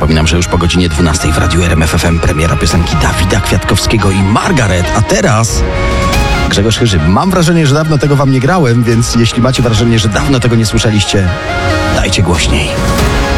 Przypominam, że już po godzinie 12 w Radiu RMF FM premiera piosenki Dawida Kwiatkowskiego i Margaret. A teraz Grzegorz Chyży. Mam wrażenie, że dawno tego wam nie grałem, więc jeśli macie wrażenie, że dawno tego nie słyszeliście, dajcie głośniej.